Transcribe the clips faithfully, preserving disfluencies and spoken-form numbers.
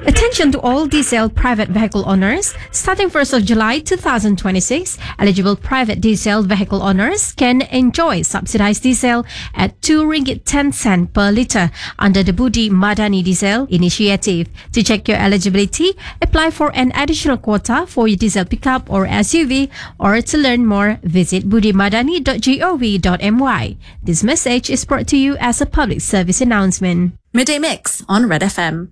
Attention to all diesel private vehicle owners. Starting first of July twenty twenty-six, eligible private diesel vehicle owners can enjoy subsidized diesel at two ringgit ten cents per litre under the Budi Madani Diesel Initiative. To check your eligibility, apply for an additional quota for your diesel pickup or S U V, or to learn more, visit budimadani dot gov dot my. This message is brought to you as a public service announcement. Midday Mix on Red F M.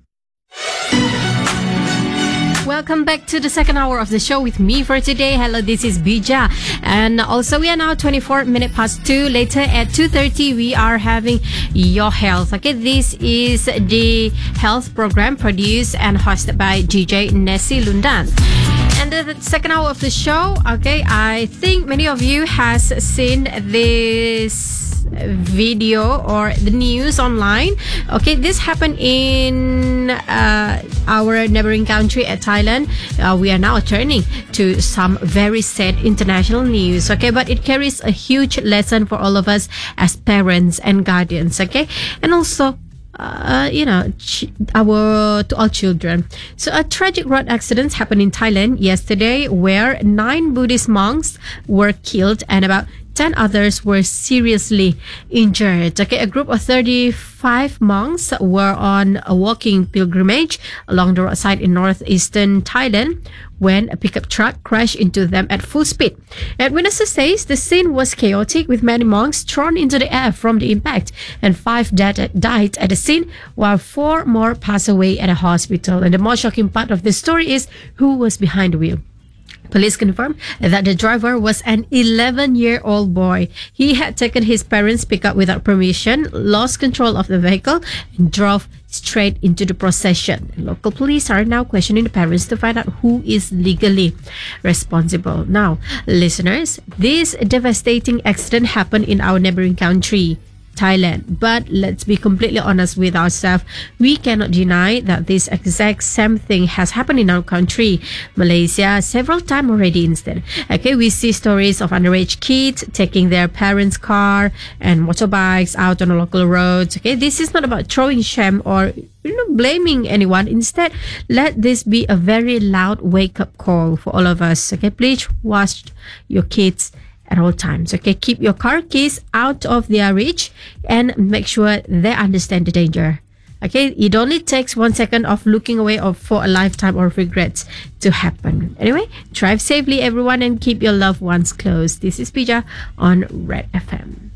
Welcome back to the second hour of the show with me for today. Hello, this is Bija. And also we are now twenty-four minutes past two. Later at two thirty, we are having Your Health. Okay, this is the health program produced and hosted by G J Nessie Lundan. And the second hour of the show, okay, I think many of you has seen this video or the news online. Okay, this happened in uh, our neighboring country at Thailand. Uh, we are now turning to some very sad international news. Okay, but it carries a huge lesson for all of us as parents and guardians. Okay, and also Uh, you know, ch- our to all children. So a tragic road accident happened in Thailand yesterday, where nine Buddhist monks were killed and about ten others were seriously injured. Okay, a group of thirty-five monks were on a walking pilgrimage along the roadside in northeastern Thailand when a pickup truck crashed into them at full speed. And witnesses say the scene was chaotic, with many monks thrown into the air from the impact, and five dead, died at the scene, while four more passed away at a hospital. And the most shocking part of the story is who was behind the wheel. Police confirmed that the driver was an eleven-year-old boy. He had taken his parents' pickup without permission, lost control of the vehicle, and drove straight into the procession. Local police are now questioning the parents to find out who is legally responsible. Now, listeners, this devastating accident happened in our neighboring country, Thailand. But let's be completely honest with ourselves. We cannot deny that this exact same thing has happened in our country, Malaysia, several times already instead. Okay, we see stories of underage kids taking their parents' car and motorbikes out on the local roads. Okay, this is not about throwing shame or you know blaming anyone. Instead, let this be a very loud wake-up call for all of us. Okay, please watch your kids at all times. Okay, keep your car keys out of their reach and make sure they understand the danger. Okay, it only takes one second of looking away or for a lifetime of regrets to happen. Anyway, drive safely everyone and keep your loved ones close. This is Pija on Red F M.